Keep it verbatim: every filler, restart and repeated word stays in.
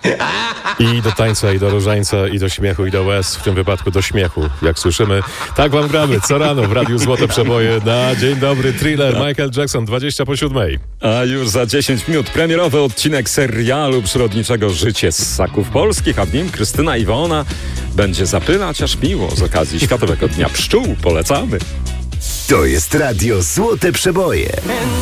I do tańca, i do różańca, i do śmiechu, i do łez, w tym wypadku do śmiechu, jak słyszymy. Tak wam gramy co rano w Radiu Złote Przeboje na Dzień Dobry Thriller. Michael Jackson, dwadzieścia po siódmej. A już za dziesięć minut premierowy odcinek serialu przyrodniczego Życie z Ssaków Polskich, a w nim Krystyna Iwona będzie zapylać aż miło z okazji Światowego Dnia Pszczół. Polecamy. To jest Radio Złote Przeboje.